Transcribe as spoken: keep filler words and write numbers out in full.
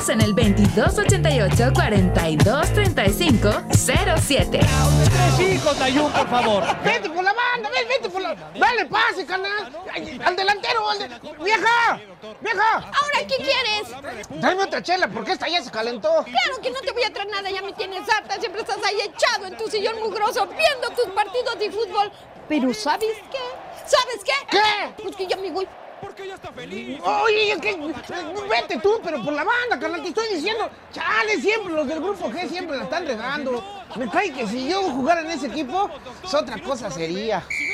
Llámanos en el veintidós ochenta y ocho, cuarenta y dos treinta y cinco, cero siete. Tres hijos, Dayun, por favor. Vete por la banda, ven, vete por la... Dale pase, carnal. Ay, al delantero, al de... ¡Vieja! ¡Vieja! ¿Ahora qué quieres? Tráeme otra chela, porque esta ya se calentó. Claro que no te voy a traer nada, ya me tienes harta. Siempre estás ahí echado en tu sillón mugroso viendo tus partidos de fútbol. Pero ¿sabes qué? ¿Sabes qué? ¿Qué? Pues que ya me voy. Porque ella está feliz. Oye, ¿qué? Vete tú, pero por la banda, carnal, te estoy diciendo. Chale, siempre los del grupo G siempre la están regando. Me cae que si yo jugara en ese equipo, pues otra cosa sería.